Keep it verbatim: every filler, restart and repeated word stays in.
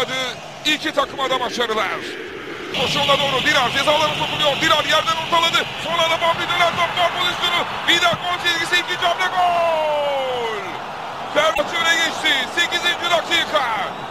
yakaladı. İki takıma da başarılar. Koşuğuna doğru Dirar cezalarına sokuluyor. Dirar yerden ortaladı. Sonra da Bambi döner top gol pozisyonu. Vida gol çizgisi, ikinci hamle gol. Fenerbahçe öne geçti. sekizinci dakika.